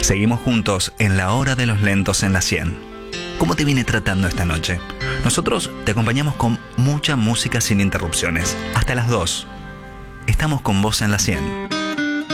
Seguimos juntos en la hora de los lentos en la 100. ¿Cómo te viene tratando esta noche? Nosotros te acompañamos con mucha música sin interrupciones. Hasta las 2. Estamos con vos en la 100.